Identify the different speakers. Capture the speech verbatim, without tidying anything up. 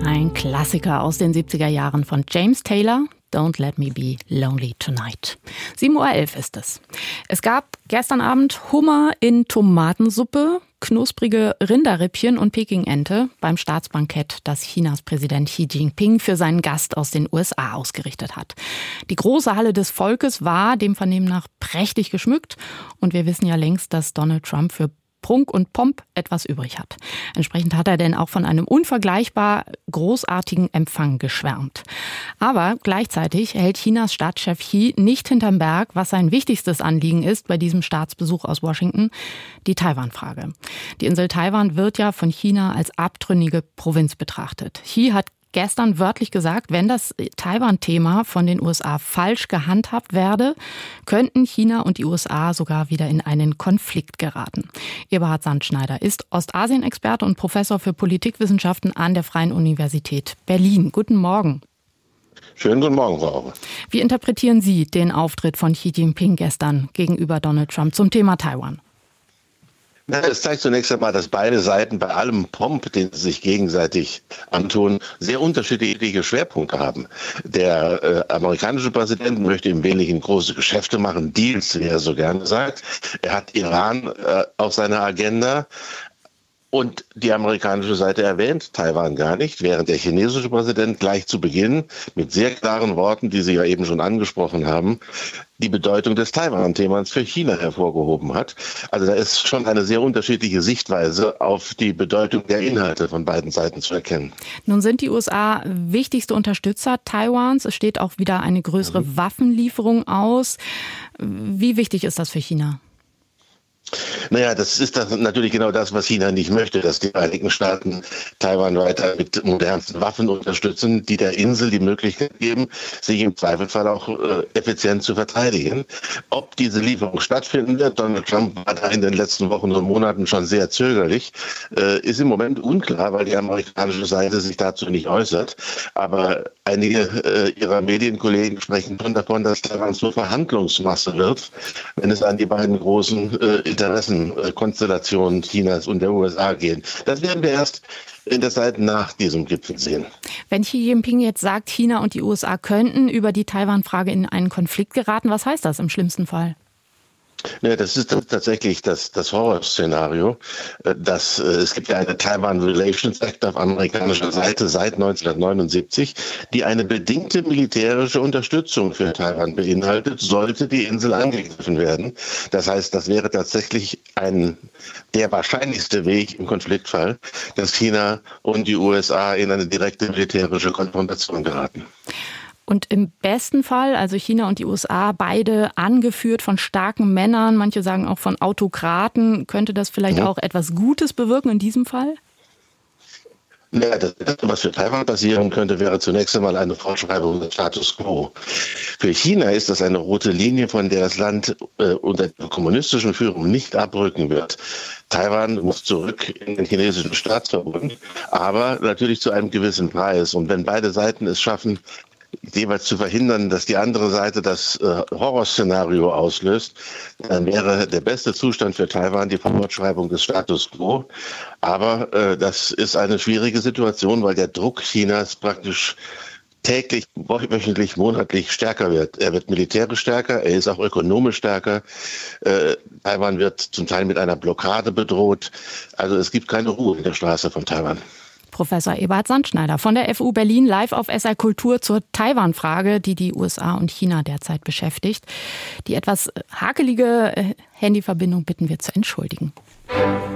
Speaker 1: Ein Klassiker aus den siebziger Jahren von James Taylor. Don't let me be lonely tonight. sieben Uhr elf ist es. Es gab gestern Abend Hummer in Tomatensuppe, knusprige Rinderrippchen und Pekingente beim Staatsbankett, das Chinas Präsident Xi Jinping für seinen Gast aus den U S A ausgerichtet hat. Die große Halle des Volkes war dem Vernehmen nach prächtig geschmückt und wir wissen ja längst, dass Donald Trump für Prunk und Pomp etwas übrig hat. Entsprechend hat er denn auch von einem unvergleichbar großartigen Empfang geschwärmt. Aber gleichzeitig hält Chinas Staatschef Xi nicht hinterm Berg, was sein wichtigstes Anliegen ist bei diesem Staatsbesuch aus Washington, die Taiwan-Frage. Die Insel Taiwan wird ja von China als abtrünnige Provinz betrachtet. Xi hat gestern wörtlich gesagt, wenn das Taiwan-Thema von den U S A falsch gehandhabt werde, könnten China und die U S A sogar wieder in einen Konflikt geraten. Eberhard Sandschneider ist Ostasien-Experte und Professor für Politikwissenschaften an der Freien Universität Berlin. Guten Morgen.
Speaker 2: Schönen guten Morgen, Frau Auge.
Speaker 1: Wie interpretieren Sie den Auftritt von Xi Jinping gestern gegenüber Donald Trump zum Thema Taiwan?
Speaker 2: Es zeigt zunächst einmal, dass beide Seiten bei allem Pomp, den sie sich gegenseitig antun, sehr unterschiedliche Schwerpunkte haben. Der äh, amerikanische Präsident möchte im Wesentlichen große Geschäfte machen, Deals, wie er so gerne sagt. Er hat Iran äh, auf seiner Agenda. Und die amerikanische Seite erwähnt Taiwan gar nicht, während der chinesische Präsident gleich zu Beginn mit sehr klaren Worten, die Sie ja eben schon angesprochen haben, die Bedeutung des Taiwan-Themas für China hervorgehoben hat. Also da ist schon eine sehr unterschiedliche Sichtweise auf die Bedeutung der Inhalte von beiden Seiten zu erkennen.
Speaker 1: Nun sind die U S A wichtigste Unterstützer Taiwans. Es steht auch wieder eine größere mhm. Waffenlieferung aus. Wie wichtig ist das für China?
Speaker 2: Naja, das ist das natürlich genau das, was China nicht möchte, dass die Vereinigten Staaten Taiwan weiter mit modernsten Waffen unterstützen, die der Insel die Möglichkeit geben, sich im Zweifelsfall auch äh, effizient zu verteidigen. Ob diese Lieferung stattfinden wird, Donald Trump war da in den letzten Wochen und Monaten schon sehr zögerlich, äh, ist im Moment unklar, weil die amerikanische Seite sich dazu nicht äußert. Aber einige äh, ihrer Medienkollegen sprechen schon davon, dass Taiwan zur Verhandlungsmasse wird, wenn es an die beiden großen äh, Interessenkonstellationen Chinas und der U S A gehen. Das werden wir erst in der Zeit nach diesem Gipfel sehen.
Speaker 1: Wenn Xi Jinping jetzt sagt, China und die U S A könnten über die Taiwan-Frage in einen Konflikt geraten, was heißt das im schlimmsten Fall?
Speaker 2: Ja, das ist tatsächlich das, das Horrorszenario. Das, es gibt ja eine Taiwan Relations Act auf amerikanischer Seite seit neunzehnhundertneunundsiebzig, die eine bedingte militärische Unterstützung für Taiwan beinhaltet, sollte die Insel angegriffen werden. Das heißt, das wäre tatsächlich ein der wahrscheinlichste Weg im Konfliktfall, dass China und die U S A in eine direkte militärische Konfrontation geraten.
Speaker 1: Und im besten Fall, also China und die U S A, beide angeführt von starken Männern, manche sagen auch von Autokraten, könnte das vielleicht mhm. auch etwas Gutes bewirken in diesem Fall?
Speaker 2: Ja, das Erste, was für Taiwan passieren könnte, wäre zunächst einmal eine Fortschreibung des Status quo. Für China ist das eine rote Linie, von der das Land äh, unter der kommunistischen Führung nicht abrücken wird. Taiwan muss zurück in den chinesischen Staatsverbund, aber natürlich zu einem gewissen Preis. Und wenn beide Seiten es schaffen, jeweils zu verhindern, dass die andere Seite das äh, Horrorszenario auslöst, dann wäre der beste Zustand für Taiwan die Fortschreibung des Status quo. Aber äh, das ist eine schwierige Situation, weil der Druck Chinas praktisch täglich, wöchentlich, monatlich stärker wird. Er wird militärisch stärker, er ist auch ökonomisch stärker. Äh, Taiwan wird zum Teil mit einer Blockade bedroht. Also es gibt keine Ruhe in der Straße von Taiwan.
Speaker 1: Professor Eberhard Sandschneider von der F U Berlin live auf S R Kultur zur Taiwan-Frage, die die U S A und China derzeit beschäftigt. Die etwas hakelige Handyverbindung bitten wir zu entschuldigen.